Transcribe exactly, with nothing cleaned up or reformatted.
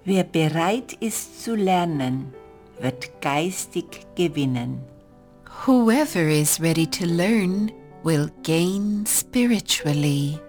Wer bereit ist zu lernen, wird geistig gewinnen. Whoever is ready to learn will gain spiritually.